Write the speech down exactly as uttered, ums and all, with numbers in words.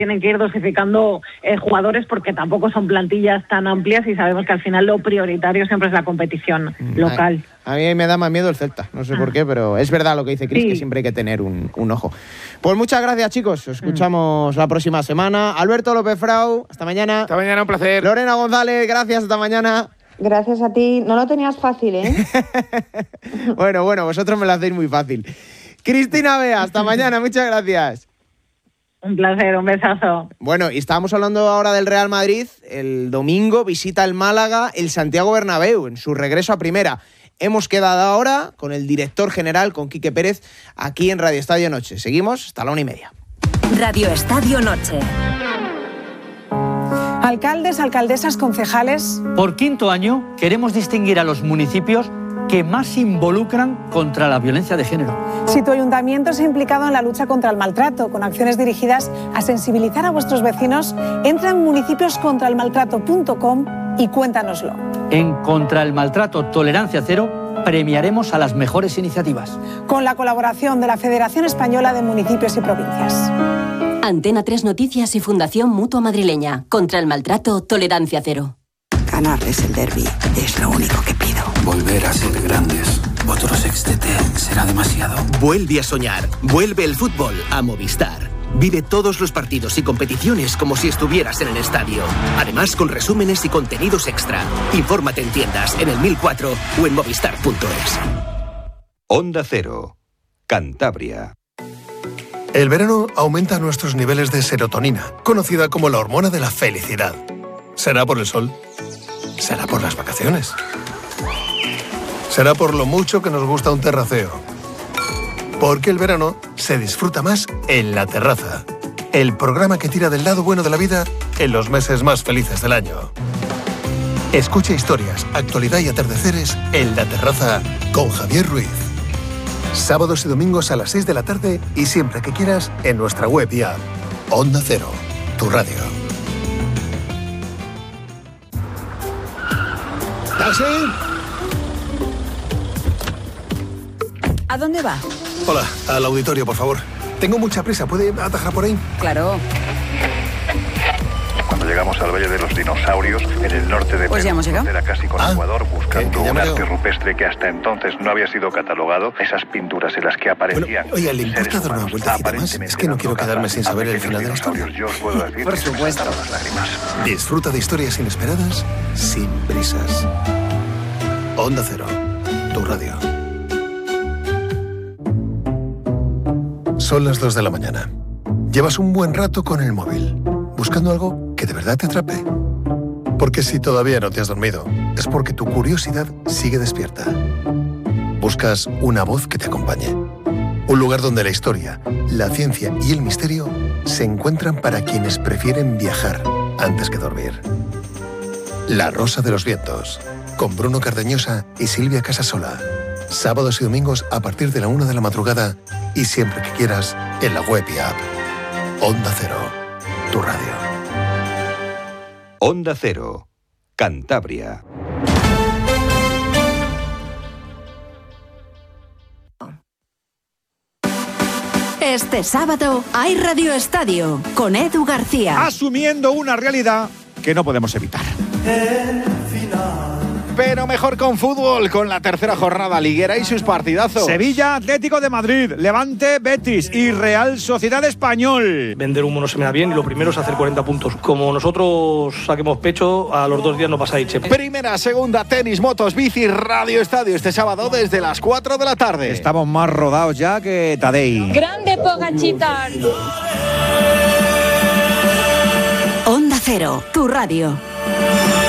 tienen que ir dosificando eh, jugadores porque tampoco son plantillas tan amplias y sabemos que al final lo prioritario siempre es la competición local. A, a mí me da más miedo el Celta, no sé ah. por qué, pero es verdad lo que dice Cris, sí. que siempre hay que tener un, un ojo. Pues muchas gracias, chicos, os escuchamos mm. la próxima semana. Alberto López Frau, hasta mañana. Hasta mañana, un placer. Lorena González, gracias, hasta mañana. Gracias a ti, no lo tenías fácil, ¿eh? bueno, bueno, vosotros me lo hacéis muy fácil. Cristina Bea, hasta mañana, muchas gracias. Un placer, un besazo. Bueno, y estábamos hablando ahora del Real Madrid. El domingo visita el Málaga el Santiago Bernabéu en su regreso a primera. Hemos quedado ahora con el director general, con Quique Pérez, aquí en Radio Estadio Noche. Seguimos hasta la una y media. Radio Estadio Noche. Alcaldes, alcaldesas, concejales. Por quinto año queremos distinguir a los municipios que más se involucran contra la violencia de género. Si tu ayuntamiento se ha implicado en la lucha contra el maltrato, con acciones dirigidas a sensibilizar a vuestros vecinos, entra en municipios contra el maltrato punto com y cuéntanoslo. En Contra el Maltrato Tolerancia Cero premiaremos a las mejores iniciativas. Con la colaboración de la Federación Española de Municipios y Provincias. Antena tres Noticias y Fundación Mutua Madrileña. Contra el Maltrato Tolerancia Cero. Ganarles el derbi es lo único que pido. Volver a ser grandes. Otro sextete será demasiado. Vuelve a soñar. Vuelve el fútbol a Movistar. Vive todos los partidos y competiciones como si estuvieras en el estadio. Además, con resúmenes y contenidos extra. Infórmate en tiendas, en el mil cuatro o en movistar punto es. Onda Cero. Cantabria. El verano aumenta nuestros niveles de serotonina, conocida como la hormona de la felicidad. ¿Será por el sol? ¿Será por las vacaciones? ¿Será por lo mucho que nos gusta un terraceo? Porque el verano se disfruta más en La Terraza, el programa que tira del lado bueno de la vida en los meses más felices del año. Escucha historias, actualidad y atardeceres en La Terraza con Javier Ruiz. Sábados y domingos a las seis de la tarde y siempre que quieras en nuestra web y app. Onda Cero, tu radio. ¿Taxi? ¿A dónde va? Hola, al auditorio, por favor. Tengo mucha prisa, ¿puede atajar por ahí? Claro. Cuando llegamos al Valle de los Dinosaurios, en el norte de pues Perú, frontera casi con ah, Ecuador, buscando un arte llegado. rupestre que hasta entonces no había sido catalogado, esas pinturas en las que aparecían... Bueno, oye, ¿le importa dar una vueltecita más? Es que no quiero quedarme sin saber el final de la historia. Yo os puedo decir por supuesto. las lágrimas. Disfruta de historias inesperadas sin prisas. Onda Cero, tu radio. Son las dos de la mañana. Llevas un buen rato con el móvil, buscando algo que de verdad te atrape. Porque si todavía no te has dormido, es porque tu curiosidad sigue despierta. Buscas una voz que te acompañe. Un lugar donde la historia, la ciencia y el misterio se encuentran para quienes prefieren viajar antes que dormir. La Rosa de los Vientos, con Bruno Cardeñosa y Silvia Casasola. Sábados y domingos a partir de la una de la madrugada y siempre que quieras en la web y app. Onda Cero, tu radio. Onda Cero, Cantabria. Este sábado hay Radio Estadio con Edu García. Asumiendo una realidad que no podemos evitar. Pero mejor con fútbol, con la tercera jornada liguera y sus partidazos. Sevilla, Atlético de Madrid, Levante, Betis y Real Sociedad Español. Vender humo no se me da bien y lo primero es hacer cuarenta puntos. Como nosotros saquemos pecho, a los dos días no pasáis, che. Primera, segunda, tenis, motos, bici, Radio Estadio este sábado desde las cuatro de la tarde. Estamos más rodados ya que Tadei. Grande Pogačar. Onda Cero, tu radio.